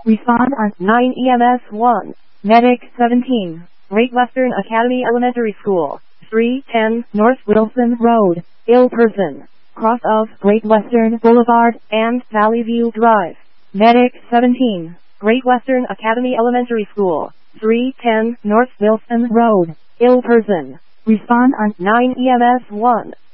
Respond on 9 EMS 1. Medic 17. Great Western Academy Elementary School, 310 North Wilson Road, ill person. Cross of Great Western Boulevard and Valley View Drive. Medic 17. Great Western Academy Elementary School, 310 North Wilson Road, ill person. Respond on 9 EMS 1.